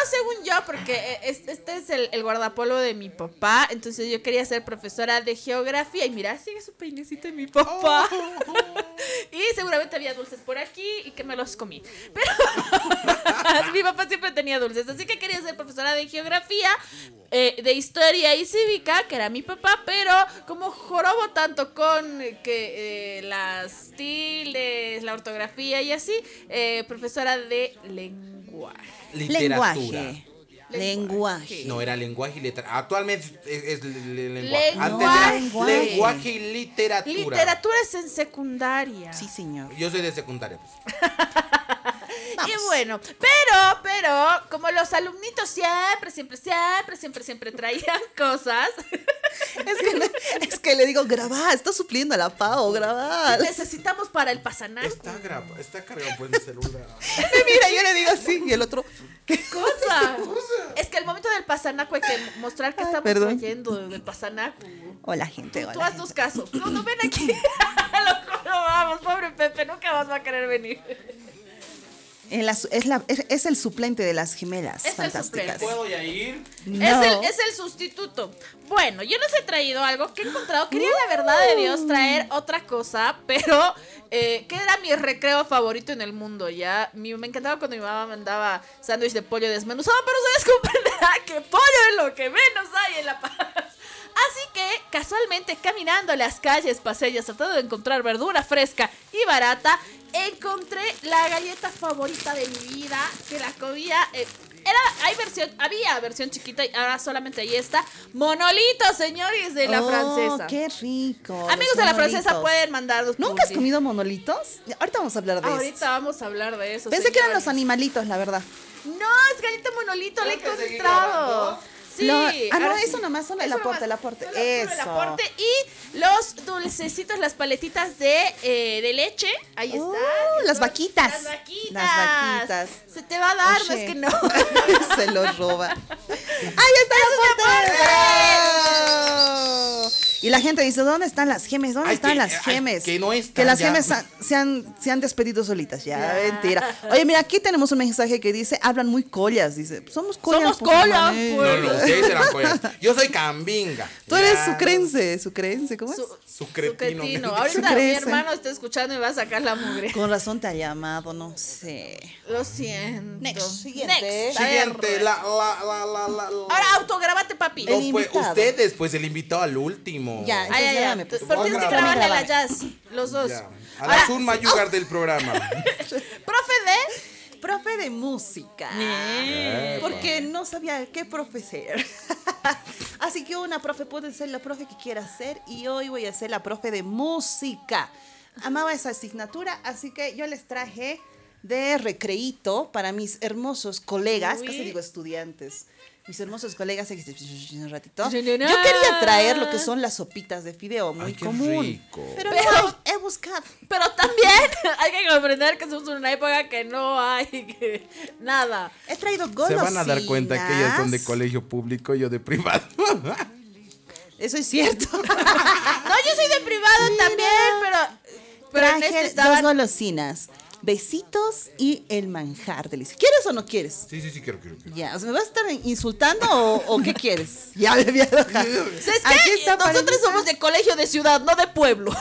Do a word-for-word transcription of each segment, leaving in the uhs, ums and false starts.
según yo, porque este es el, el guardapolvo de mi papá, entonces yo quería ser profesora de geografía. Y mira, sigue su peinecito de mi papá. Oh. Y seguramente había dulces por aquí y que me los comí. Pero mi papá siempre tenía dulces, así que quería ser profesora de geografía, eh, de historia y cívica, que era mi papá, pero como jorobo tanto con que eh, las tildes, la ortografía y así, eh, profesora de lenguaje. Literatura. Lenguaje. Lenguaje. No, era lenguaje y literatura. Actualmente es, es, es lenguaje. Lenguaje. Antes era lenguaje y literatura. Literatura es en secundaria. Sí, señor. Yo soy de secundaria, pues. Y bueno, pero, pero, como los alumnitos siempre, siempre, siempre, siempre, siempre traían cosas. Es que, es que le digo, grabá, está supliendo a la Pau, grabá. Necesitamos para el pasanaco. Está grabado, está cargado por el celular. Mira, yo le digo así, y el otro, ¿qué cosa? Es que el momento del pasanaco hay que mostrar que estamos perdón. trayendo del pasanaco. Hola, gente, hola. Tú haznos caso. No, no, ven aquí. Loco, no vamos, pobre Pepe, nunca más va a querer venir. En la, es, la, es, es el suplente de las gemelas es fantásticas. ¿Puedo ya ir? No. Es, el, es el sustituto. Bueno, yo les he traído algo que he encontrado. Quería, la verdad de Dios, traer otra cosa, pero eh, que era mi recreo favorito en el mundo, ¿ya? Mi, me encantaba cuando mi mamá mandaba sándwich de pollo desmenuzado, pero ustedes comprenderán que pollo es lo que menos hay en La Paz. Así que, casualmente, caminando las calles paseñas, tratando de encontrar verdura fresca y barata, encontré la galleta favorita de mi vida, que la comía, eh, era, hay versión, había versión chiquita y ahora solamente ahí está, monolito, señores, de la oh, francesa. Qué rico. Amigos de la francesa pueden mandarnos. ¿Nunca has comido monolitos? Ahorita vamos a hablar de eso. Ahorita vamos a hablar de eso. Pensé señores. que eran los animalitos, la verdad. No, es galleta monolito, la he encontrado. Sí, Lo, ah, no, sí. eso nomás, solo el Eso aporte, nomás, el aporte. solo- Eso. solo el aporte. Y los dulcecitos, las paletitas de, eh, de leche. Ahí Uh, están. las vaquitas. Las vaquitas. Las vaquitas. Se te va a dar, no Oye. es que no. Se lo roba. ¡Ahí está el aporte! ¡Bravo! Y la gente dice, ¿dónde están las gemes? ¿Dónde Ay, están que- las ay, gemes? que no están Que las ya. gemes han- se, han, se han despedido solitas. Ya, Ya. mentira. Oye, mira, aquí tenemos un mensaje que dice, hablan muy collas. Dice, somos collas. Somos pues, collas, hermano. pues. No, no, ustedes eran collas. Yo soy cambinga. Tú eres Ya. sucrense, sucrense, ¿cómo es? Su, Su cretino. cretino. Su Ahorita mi crece. hermano está escuchando y va a sacar la mugre. Con razón te ha llamado, no sé. Lo siento. Next, siguiente. Next, a ver. Siguiente, la, la, la, la, la, la. Ahora autograbate, papi. No, El pues invitado. ustedes, pues el invitado al último. Ya, Ay, entonces ay, ay. llámame, pues. Pero tienes que Voy a grabar. grabarle a la jazz. Los dos. Ya. A Ahora, la Zulma Yugar del programa. profe de. Profe de música. Epa. Porque no sabía qué profe ser. Así que una profe puede ser la profe que quiera ser. Y hoy voy a ser la profe de música. Amaba esa asignatura, así que yo les traje de recreíto para mis hermosos colegas, Uy. casi digo estudiantes. Mis hermosos colegas, un ratito. Yo quería traer lo que son las sopitas de fideo, muy Ay, qué común. rico. Pero, Pero- no hay, he buscado. Pero también hay que comprender que somos en una época que no hay que- nada. He traído Se golosinas. van a dar cuenta que ellas son de colegio público y yo de privado. Eso es cierto. No, yo soy de privado también, pero, pero en Traje este dos estaban. golosinas. Besitos y el manjar delicioso. ¿Quieres o no quieres? Sí, sí, sí, quiero, quiero. quiero. Ya, o sea, ¿me vas a estar insultando o, o qué quieres? Ya me voy a enojar. ¿Sabes Aquí qué? está para Nosotros el- somos de colegio de ciudad, no de pueblo.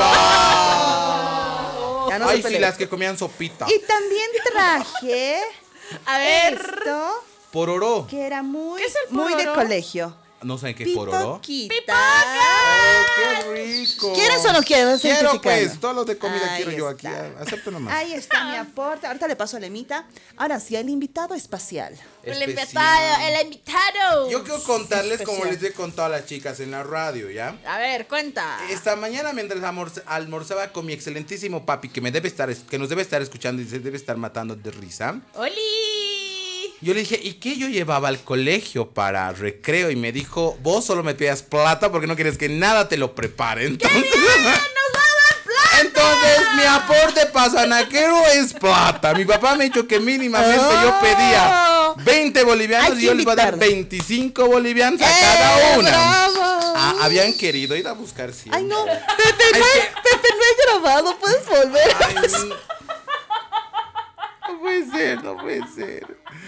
¡Epa! Ya no se Ay, sí, peleen. las que comían sopita. Y también traje A ver. esto Pororó. que era muy, ¿Qué es el muy de pororó? colegio. No saben qué es pororó. Pitoquita. ¡Oh, qué rico! ¿Quieres o no quieres? Estoy Quiero, criticando. pues. Todos los de comida Ahí quiero yo aquí. está. Acepto nomás. Ahí está mi aporte. Ahorita le paso a Lemita. Ahora sí, el invitado espacial. El Especial. invitado, el invitado. Yo quiero contarles como Especial. les he contado a las chicas en la radio, ¿ya? A ver, cuenta. Esta mañana mientras almorz- almorzaba con mi excelentísimo papi, que me debe estar, es- que nos debe estar escuchando y se debe estar matando de risa. ¡Oli! Yo le dije, ¿y qué yo llevaba al colegio para recreo? Y me dijo, vos solo me pidas plata porque no quieres que nada te lo prepare. Entonces, Entonces mi aporte pasanaquero es plata. Mi papá me ha dicho que mínimamente yo pedía veinte bolivianos Hay que y yo les iba a dar invitarlo. veinticinco bolivianos a ¡Eh, cada una. bravo! Ah, habían querido ir a buscar sí. Ay, no. Pepe, no Es he, que- Pepe, no he grabado. ¿Puedes volver? Ay, no puede ser, no puede ser.